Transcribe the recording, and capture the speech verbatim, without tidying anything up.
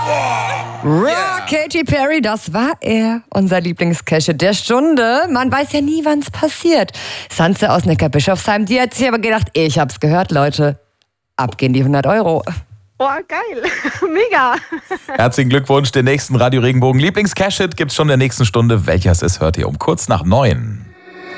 Yeah. Katy Perry, das war er, unser Lieblingscache der Stunde. Man weiß ja nie, wann es passiert. Sanze aus Neckarbischofsheim, die hat sich aber gedacht, ich hab's gehört, Leute. Ab gehen die hundert Euro. Boah, geil. Mega. Herzlichen Glückwunsch. Den nächsten Radio Regenbogen Lieblingscache gibt's schon in der nächsten Stunde. Welches ist, hört ihr um kurz nach neun.